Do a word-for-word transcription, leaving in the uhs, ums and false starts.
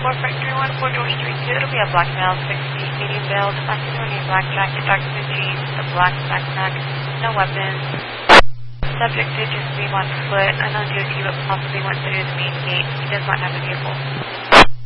four five three one, four George Street two. It'll be a black male, sixty, medium build, classic wearing black jacket, dark blue jeans, a black backpack, no weapons. Subject did just be one foot, unknown duty, but possibly went through the main gate. He does not have a vehicle.